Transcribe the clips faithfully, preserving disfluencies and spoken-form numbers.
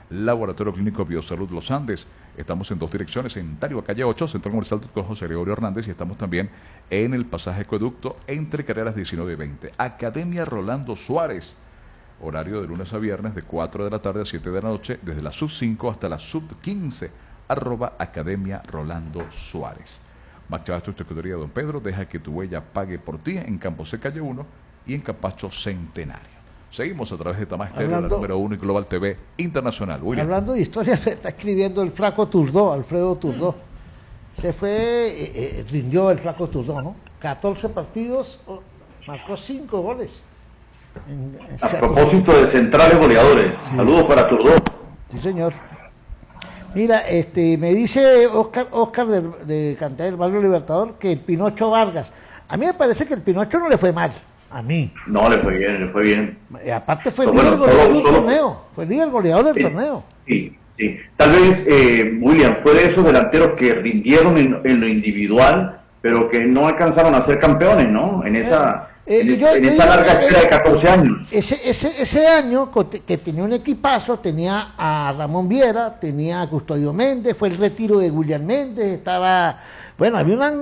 Laboratorio Clínico Biosalud Los Andes. Estamos en dos direcciones, en Tariwa, calle ocho, Centro Comercial Doctor José Gregorio Hernández, y estamos también en el pasaje Acueducto entre carreras diecinueve y veinte. Academia Rolando Suárez, horario de lunes a viernes de cuatro de la tarde a siete de la noche, desde la sub cinco hasta la sub quince, arroba Academia Rolando Suárez. Más Chávez, tu escritoría, don Pedro, deja que tu huella pague por ti en Campo C, calle uno, y en Capacho Centenario. Seguimos a través de Tamás Estéreo, la número uno y Global T V Internacional. William. Hablando de historia, me está escribiendo el flaco Turdó, Alfredo Turdó. Se fue, eh, eh, rindió el flaco Turdó, ¿no? catorce partidos, oh, marcó cinco goles. En, en a propósito de centrales goleadores, sí. Saludos para Turdó. Sí, señor. Mira, este, me dice Oscar, Oscar de, de Cantera del Barrio Libertador que el Pinocho Vargas. A mí me parece que el Pinocho no le fue mal. A mí. No, le fue bien, le fue bien. Y aparte fue el líder goleador del torneo. Fue el líder goleador del sí, torneo. Sí, sí. Tal vez, eh, William, fue de esos delanteros que rindieron en, en lo individual, pero que no alcanzaron a ser campeones, ¿no? En esa, eh, en, yo, en yo, esa yo, larga espera eh, de catorce años. Ese, ese, ese año, que tenía un equipazo, tenía a Ramón Viera, tenía a Custodio Méndez, fue el retiro de William Méndez, estaba... Bueno, había una,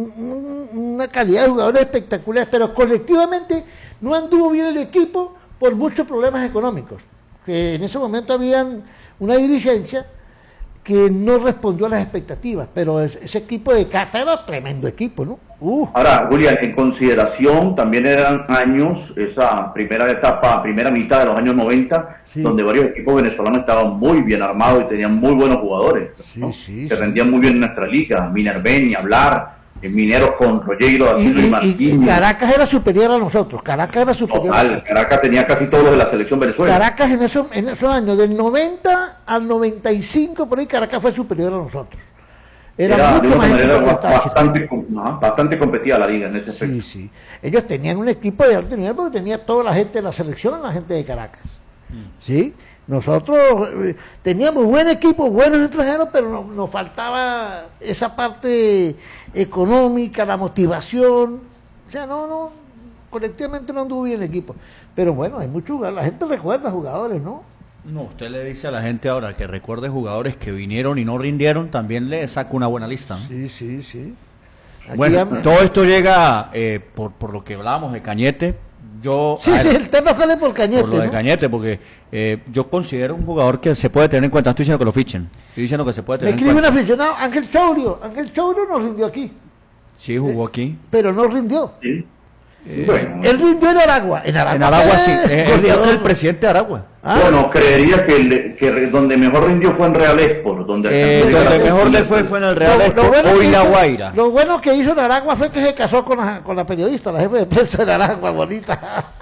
una calidad de jugadores espectaculares, pero colectivamente no anduvo bien el equipo por muchos problemas económicos. Que en ese momento habían una dirigencia que no respondió a las expectativas, pero ese, ese equipo de Cata era tremendo equipo, ¿no? Uh. Ahora, William, en consideración, también eran años, esa primera etapa, primera mitad de los años noventa, sí. Donde varios equipos venezolanos estaban muy bien armados y tenían muy buenos jugadores, sí, ¿no? sí, que sí. rendían muy bien en nuestra liga, Minervenia, Hablar, Mineros con Rollero, Asilo y, y Marquinhos. Y Caracas era superior a nosotros, Caracas era superior Total, a nosotros. Caracas tenía casi todos los de la selección Venezuela. Caracas en esos, en esos años, del noventa al noventa y cinco, por ahí Caracas fue superior a nosotros. Era, Era mucho de una manera bastante, no, bastante competida la liga en ese aspecto. Sí, sí. Ellos tenían un equipo de alto nivel porque tenía toda la gente de la selección, la gente de Caracas. Mm. ¿Sí? Nosotros eh, teníamos buen equipo, buenos extranjeros, pero nos, nos faltaba esa parte económica, la motivación. O sea, no, no, colectivamente no anduvo bien el equipo. Pero bueno, hay muchos jugadores, la gente recuerda jugadores, ¿no? No, usted le dice a la gente ahora que recuerde jugadores que vinieron y no rindieron, también le saca una buena lista, ¿no? Sí, sí, sí. Aquí bueno, ya... todo esto llega eh, por, por lo que hablábamos de Cañete. Yo, sí, ver, sí, el tema sale por Cañete. Por lo ¿no? de Cañete, porque eh, yo considero un jugador que se puede tener en cuenta. No estoy diciendo que lo fichen, estoy diciendo que se puede tener Me en cuenta. Me escribe un aficionado, Ángel Chaurio. Ángel Chaurio no rindió aquí. Sí, jugó aquí. Pero no rindió. Sí. Eh, bueno, él rindió en Aragua. En Aragua, en Aragua sí. Es el, el presidente de Aragua. ¿Ah? Bueno, creería que, el, que donde mejor rindió fue en Real Export. Donde, eh, donde mejor le fue fue en el Real Export o en La Guaira. Lo bueno que hizo en Aragua fue que se casó con la, con la periodista, la jefe de prensa de Aragua, bonita.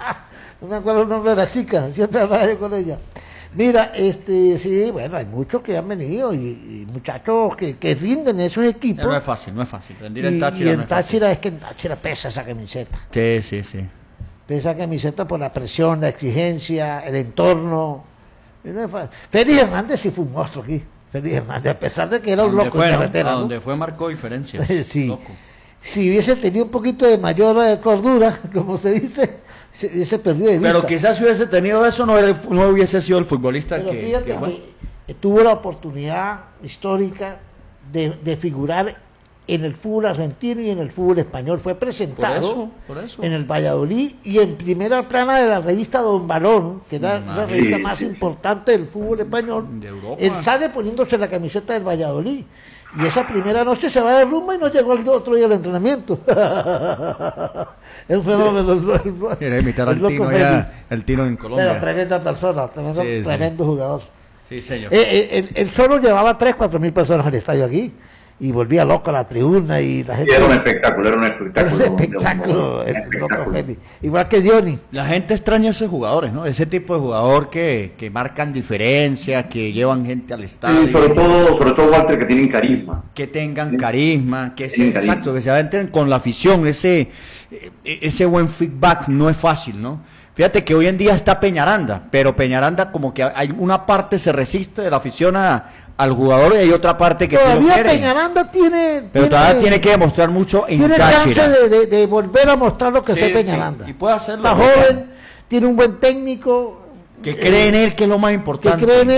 No me acuerdo el nombre de la chica, siempre hablaba yo con ella. Mira, este, sí, bueno, hay muchos que han venido y, y muchachos que, que rinden en esos equipos. No es fácil, no es fácil. Rendir y, en Táchira y en no es Táchira fácil. es que en Táchira pesa esa camiseta. Sí, sí, sí. Pesa esa camiseta por la presión, la exigencia, el entorno. No es fácil. Félix Hernández sí fue un monstruo aquí. Félix Hernández, a pesar de que era un loco fue, en carretera. A ¿no? donde fue marcó diferencias. Sí. Loco. Si hubiese tenido un poquito de mayor eh, cordura, como se dice, se hubiese perdido de vista. Pero quizás si hubiese tenido eso, no, era, no hubiese sido el futbolista Pero que... fíjate que, bueno. que tuvo la oportunidad histórica de, de figurar en el fútbol argentino y en el fútbol español. Fue presentado por eso, por eso. en el Valladolid y en primera plana de la revista Don Balón, que era la revista sí, más sí. importante del fútbol español. De Europa. Él sale poniéndose la camiseta del Valladolid. Y esa primera noche se va de rumba y no llegó el otro día al entrenamiento. Es un fenómeno. Quiere imitar al Tino ya, el Tino en Colombia. Pero tremenda persona, tremendo, sí, tremendo sí. jugador. Sí, señor. Eh, eh, el, el solo llevaba tres, cuatro mil personas al estadio aquí. Y volvía loco a la tribuna y la gente... Era un espectáculo, era un espectáculo. Era un espectáculo, el loco Félix. Igual que Diony. La gente extraña a esos jugadores, ¿no? Ese tipo de jugador que, que marcan diferencias, que llevan gente al estadio. Sí, sobre todo, sobre todo Walter, que tienen carisma. Que tengan carisma, que se, exacto, que se adentren con la afición, ese, ese buen feedback no es fácil, ¿no? Fíjate que hoy en día está Peñaranda, pero Peñaranda como que hay una parte se resiste de la afición a, al jugador y hay otra parte que todavía sí Peñaranda tiene, pero tiene, todavía tiene que demostrar mucho en tiene Táchira. chance de, de, de volver a mostrar lo que sí, es Peñaranda. Sí, y puede hacerlo. Está joven, tiene un buen técnico que cree en él, que es lo más importante. Que cree en él.